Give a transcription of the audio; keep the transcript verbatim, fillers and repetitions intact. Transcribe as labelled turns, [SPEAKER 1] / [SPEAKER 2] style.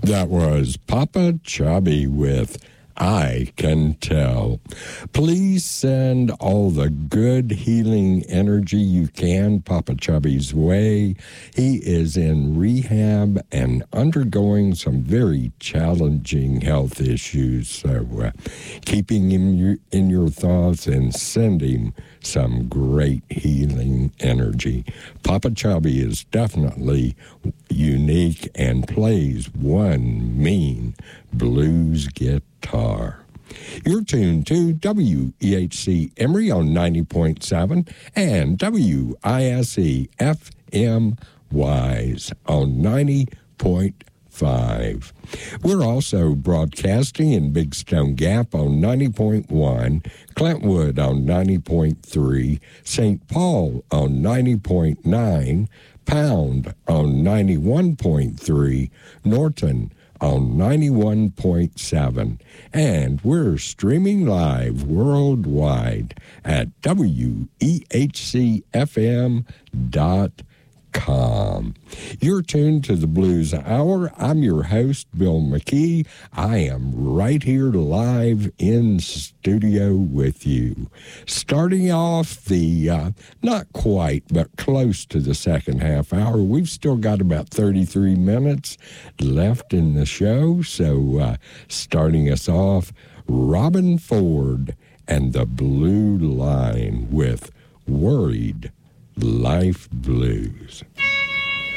[SPEAKER 1] That was Papa Chubby with I Can Tell. Please send all the good healing energy you can Papa Chubby's way. He is in rehab and undergoing some very challenging health issues. So uh, keeping him in your thoughts and send him some great healing energy. Papa Chubby is definitely unique and plays one mean blues guitar. You're tuned to W E H C Emory on ninety point seven and W I S E F M Wise on ninety point five. We're also broadcasting in Big Stone Gap on ninety point one, Clintwood on ninety point three, Saint Paul on ninety point nine, Pound on ninety-one point three, Norton on ninety-one point seven, and we're streaming live worldwide at W E H C F M dot com. You're tuned to the Blues Hour. I'm your host, Bill McKee. I am right here live in studio with you. Starting off the, uh, not quite, but close to the second half hour. We've still got about thirty-three minutes left in the show. So uh, starting us off, Robin Ford and the Blue Line with Worried Life Blues.